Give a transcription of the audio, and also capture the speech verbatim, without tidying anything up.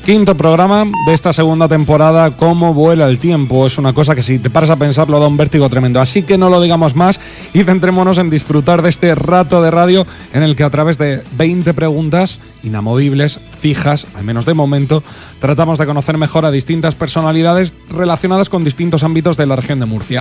Quinto programa de esta segunda temporada. Cómo vuela el tiempo, es una cosa que si te paras a pensarlo da un vértigo tremendo. Así que no lo digamos más y centrémonos en disfrutar de este rato de radio en el que a través de veinte preguntas inamovibles, fijas, al menos de momento, tratamos de conocer mejor a distintas personalidades relacionadas con distintos ámbitos de la región de Murcia.